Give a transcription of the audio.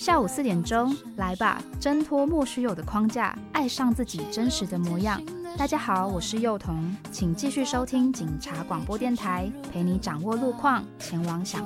下午4点钟，来吧，挣脱莫须有的框架，爱上自己真实的模样。大家好，我是幼童，请继续收听警察广播电台，陪你掌握路况，前往想